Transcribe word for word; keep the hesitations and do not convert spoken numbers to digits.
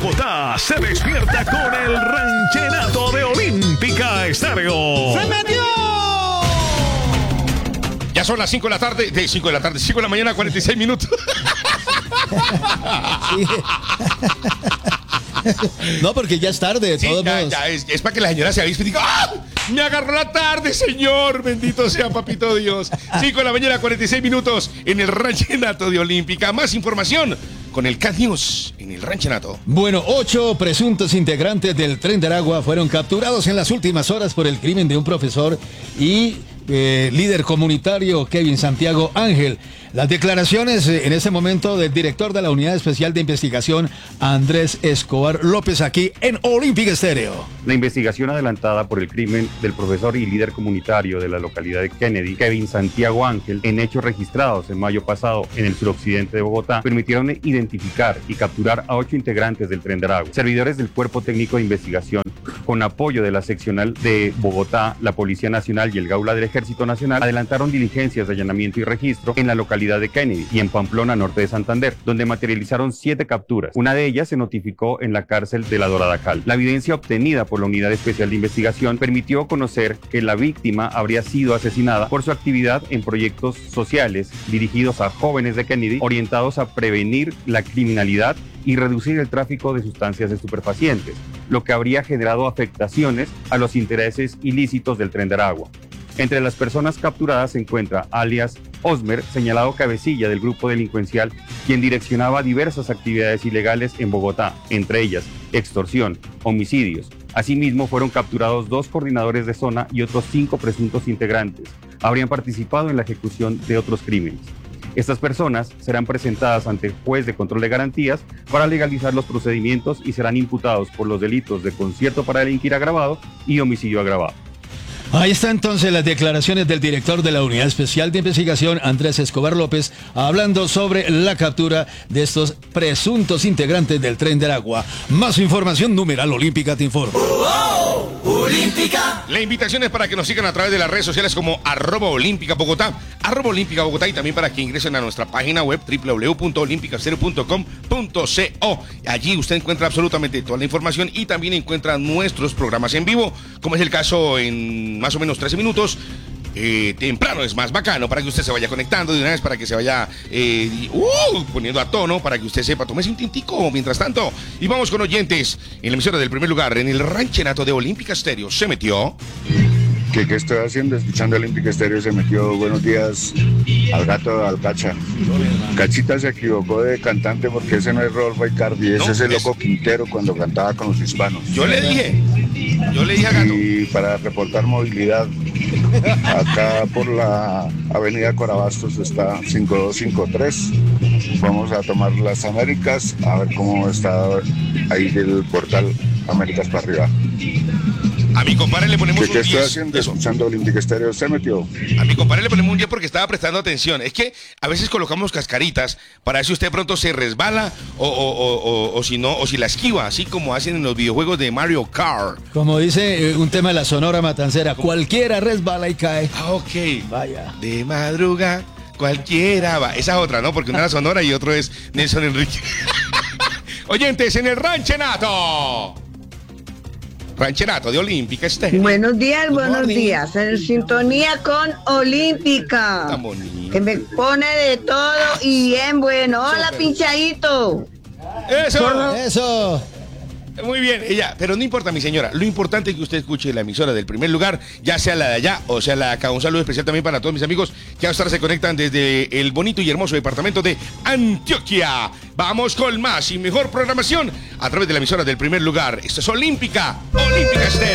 Bogotá se despierta con el ranchenato de Olímpica Estéreo. ¡Se metió! Ya son las cinco de la tarde, de cinco de la tarde, cinco de la mañana, cuarenta y seis minutos. Sí. No, porque ya es tarde, de Sí, todos ya, modos. ya, es, es para que la señora se avise y diga, ¡ah! Me agarró la tarde, señor. Bendito sea, papito Dios. cinco de la mañana, cuarenta y seis minutos en el ranchenato de Olímpica. Más información con el Cat News en el ranchenato. Bueno, ocho presuntos integrantes del Tren de Aragua fueron capturados en las últimas horas por el crimen de un profesor y eh, líder comunitario, Kevin Santiago Ángel. Las declaraciones eh, en este momento del director de la Unidad Especial de Investigación, Andrés Escobar López, aquí en Olímpica Estéreo. La investigación adelantada por el crimen del profesor y líder comunitario de la localidad de Kennedy, Kevin Santiago Ángel, en hechos registrados en mayo pasado en el suroccidente de Bogotá, permitieron identificar y capturar a ocho integrantes del Tren de Aragua. Servidores del Cuerpo Técnico de Investigación, con apoyo de la seccional de Bogotá, la Policía Nacional y el Gaula del Ejército Nacional, adelantaron diligencias de allanamiento y registro en la localidad de Kennedy y en Pamplona, norte de Santander, donde materializaron siete capturas. Una de ellas se notificó en la cárcel de la Dorada Cal. La evidencia obtenida por la Unidad Especial de Investigación permitió conocer que la víctima habría sido asesinada por su actividad en proyectos sociales dirigidos a jóvenes de Kennedy, orientados a prevenir la criminalidad y reducir el tráfico de sustancias estupefacientes, lo que habría generado afectaciones a los intereses ilícitos del Tren de Aragua. Entre las personas capturadas se encuentra alias Osmer, señalado cabecilla del grupo delincuencial, quien direccionaba diversas actividades ilegales en Bogotá, entre ellas extorsión, homicidios. Asimismo, fueron capturados dos coordinadores de zona y otros cinco presuntos integrantes. Habrían participado en la ejecución de otros crímenes. Estas personas serán presentadas ante el juez de control de garantías para legalizar los procedimientos y serán imputados por los delitos de concierto para delinquir agravado y homicidio agravado. Ahí está entonces las declaraciones del director de la Unidad Especial de Investigación, Andrés Escobar López, hablando sobre la captura de estos presuntos integrantes del Tren de Aragua. Más información, numeral Olímpica te informa. Oh, oh, Olímpica. La invitación es para que nos sigan a través de las redes sociales como arroba Olímpica Bogotá, arroba Olímpica Bogotá, y también para que ingresen a nuestra página web doble u doble u doble u punto olímpica estéreo punto com punto co. Allí usted encuentra absolutamente toda la información y también encuentra nuestros programas en vivo, como es el caso en más o menos trece minutos. Eh, temprano es más bacano para que usted se vaya conectando de una vez, para que se vaya eh, uh, poniendo a tono, para que usted sepa, tómese un tintico mientras tanto. Y vamos con oyentes en la emisora del primer lugar, en el ranchenato de Olímpica Estéreo. Se metió. ¿Qué, ¿Qué estoy haciendo? Escuchando Olímpica Estéreo. Se metió. Buenos días al gato de Alcacha. Cachita se equivocó de cantante porque ese no es Rodolfo Icardi, ese No, es el es- Loco Quintero cuando cantaba con los hispanos. Yo le dije, yo le dije a Gato. Y para reportar movilidad, acá por la avenida Corabastos está cinco dos cinco tres. Vamos a tomar las Américas, a ver cómo está ahí el portal Américas para arriba. A mi compadre le ponemos ¿Qué, un qué estoy diez. haciendo? Eso. Escuchando Olímpica Estéreo. Se metió. A mi compadre le ponemos un diez porque estaba prestando atención. Es que a veces colocamos cascaritas para ver si usted pronto se resbala o, o, o, o, o si no, o si la esquiva, así como hacen en los videojuegos de Mario Kart. Como dice eh, un tema de la Sonora Matancera, cualquiera resbala y cae. Ah, ok. Vaya. De madruga, cualquiera va. Esa es otra, ¿no? Porque una es la Sonora y otro es Nelson Enrique. Oyentes, en el ranchenato. Ranchenato de Olímpica Estéreo. Buenos días, Good buenos morning. días. En sintonía con Olímpica, Tan bonito. que me pone de todo y bien bueno. Hola, Súper. pinchadito. Eso. Eso. Muy bien, ella, pero no importa, mi señora. Lo importante es que usted escuche la emisora del primer lugar, ya sea la de allá o sea la de acá. Un saludo especial también para todos mis amigos que ahora se conectan desde el bonito y hermoso departamento de Antioquia. Vamos con más y mejor programación a través de la emisora del primer lugar. Esto es Olímpica, Olímpica Estéreo.